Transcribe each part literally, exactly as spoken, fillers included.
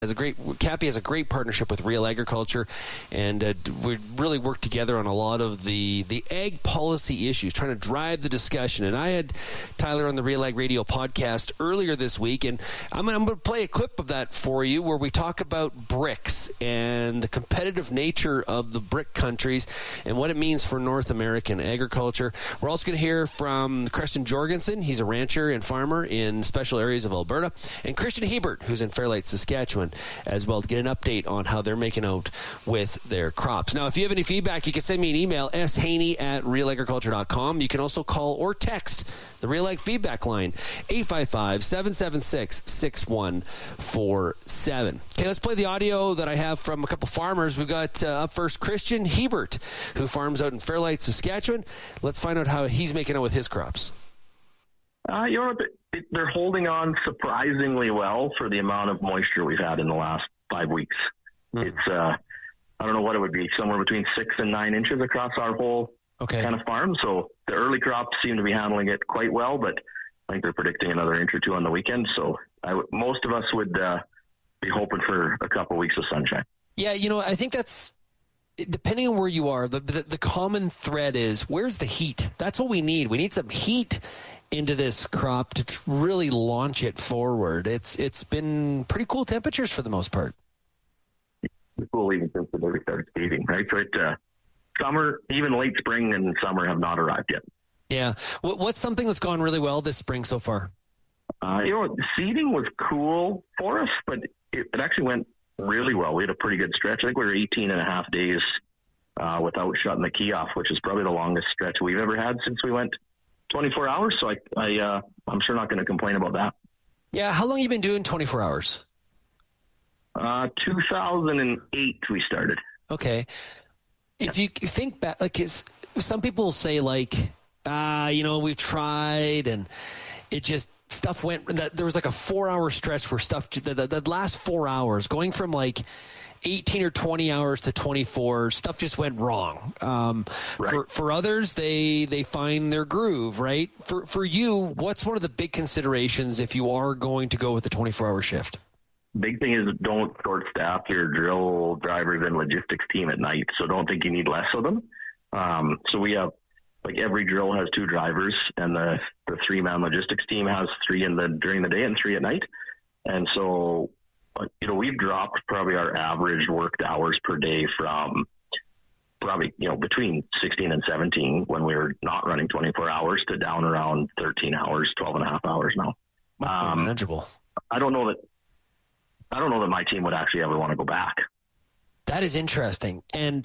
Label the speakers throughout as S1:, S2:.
S1: Has a great Cappy has a great partnership with Real Agriculture, and uh, we really work together on a lot of the the ag policy issues, trying to drive the discussion. And I had Tyler on the Real Ag Radio podcast earlier this week, and I'm, I'm going to play a clip of that for you, where we talk about BRICS and the competitive nature of the BRIC countries and what it means for North American agriculture. We're also going to hear from Christian Jorgensen. He's a rancher and farmer in special areas of Alberta, and Christian Hebert, who's in Fairlight, Saskatchewan, as well, to get an update on how they're making out with their crops. Now, if you have any feedback, you can send me an email, s haney at real agriculture dot com. You can also call or text the Real Ag feedback line, eight five five, seven seven six, six one four seven. Okay, let's play the audio that I have from a couple farmers. We've got uh, up first Christian Hebert, who farms out in Fairlight, Saskatchewan. Let's find out how he's making out with his crops.
S2: Uh, you know, they're holding on surprisingly well for the amount of moisture we've had in the last five weeks. Mm. It's, uh, I don't know what it would be, somewhere between six and nine inches across our whole okay. kind of farm. So the early crops seem to be handling it quite well, but I think they're predicting another inch or two on the weekend. So I w- most of us would uh, be hoping for a couple weeks of sunshine.
S1: Yeah, you know, I think that's, depending on where you are, the, the the common thread is, where's the heat? That's what we need. We need some heat into this crop to tr- really launch it forward. It's It's been pretty cool temperatures for the most part.
S2: It's cool even since the day we started skating, right? So it, uh, summer, even late spring and summer have not arrived yet.
S1: Yeah. What, what's something that's gone really well this spring so far?
S2: Uh, you know, seeding was cool for us, but it, it actually went really well. We had a pretty good stretch. I think we were eighteen and a half days uh, without shutting the key off, which is probably the longest stretch we've ever had since we went twenty-four hours. So I, I, uh, I'm sure not going to complain about that.
S1: Yeah. How long have you been doing twenty-four hours?
S2: Uh, two thousand eight we started.
S1: Okay. If you think back, like, it's, some people say, like, ah, uh, you know, we've tried and it just, stuff went, that there was like a four hour stretch where stuff, the, the, the last four hours going from like eighteen or twenty hours to twenty-four, stuff just went wrong. Um,
S2: right.
S1: For for others, they they find their groove, right? For for you, what's one of the big considerations if you are going to go with the twenty-four hour shift?
S2: Big thing is don't short staff your drill drivers and logistics team at night. So don't think you need less of them. Um, so we have, like, every drill has two drivers, and the, the three man logistics team has three in the, during the day and three at night. And so, you know, we've dropped probably our average worked hours per day from probably, you know, between sixteen and seventeen when we were not running twenty-four hours to down around thirteen hours, twelve and a half hours now.
S1: Um, manageable.
S2: I don't know that, I don't know that my team would actually ever want to go back.
S1: That is interesting. And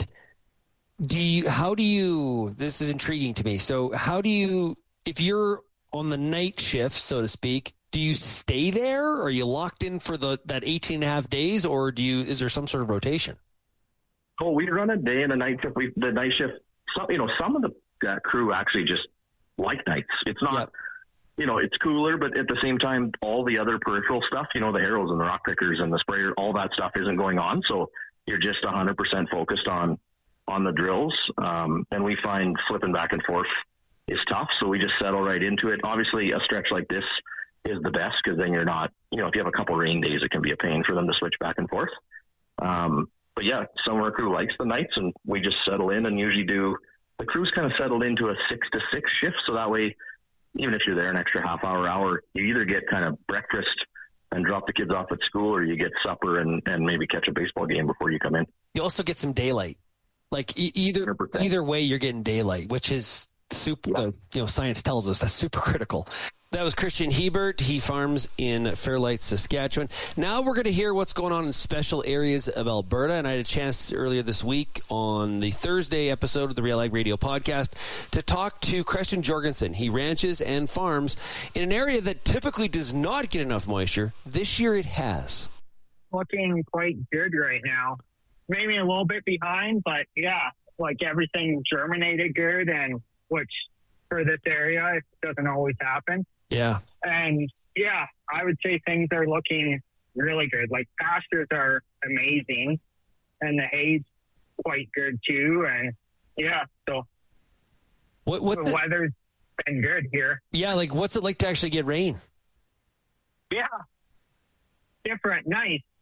S1: do you, how do you, this is intriguing to me. So how do you, if you're on the night shift, so to speak, do you stay there? Or are you locked in for the, that eighteen and a half days, or do you, is there some sort of rotation?
S2: Oh, we run a day and a night shift. We, the night shift, some, you know, some of the uh, crew actually just like nights. It's not, yep. you know, it's cooler, but at the same time, all the other peripheral stuff, you know, the arrows and the rock pickers and the sprayer, all that stuff isn't going on. So you're just one hundred percent focused on, on the drills. Um, and we find flipping back and forth is tough. So we just settle right into it. Obviously, a stretch like this is the best, because then you're not, you know, if you have a couple rain days, it can be a pain for them to switch back and forth. Um, but yeah, some of our crew likes the nights, and we just settle in and usually do, the crew's kind of settled into a six to six shift. So that way, even if you're there an extra half hour, hour, you either get kind of breakfast and drop the kids off at school, or you get supper and, and maybe catch a baseball game before you come in.
S1: You also get some daylight. Like e- either one hundred percent. Either way, you're getting daylight, which is super, yeah. uh, you know, science tells us that's super critical. That was Christian Hebert. He farms in Fairlight, Saskatchewan. Now we're going to hear what's going on in special areas of Alberta. And I had a chance earlier this week on the Thursday episode of the Real Ag Radio podcast to talk to Christian Jorgensen. He ranches and farms in an area that typically does not get enough moisture. This year it has.
S3: Looking quite good right now. Maybe a little bit behind, but yeah, like everything germinated good, and which for this area, it doesn't always happen.
S1: Yeah.
S3: And yeah, I would say things are looking really good. Like pastures are amazing, and the hay's quite good too. And yeah, so
S1: what, what
S3: the,
S1: the
S3: weather's been good here.
S1: Yeah, like what's it like to actually get rain?
S3: Yeah. Different, nice.